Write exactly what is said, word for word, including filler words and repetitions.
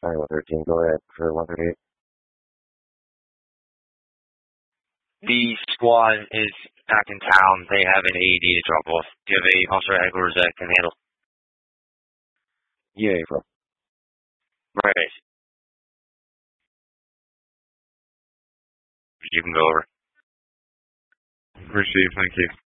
Iowa thirteen, go ahead for one thirty-eight. The squad is back in town. They have an A E D to drop off. Do you have a officer at headquarters that can handle? Yeah, April. Right. You can go over. Receive, thank you.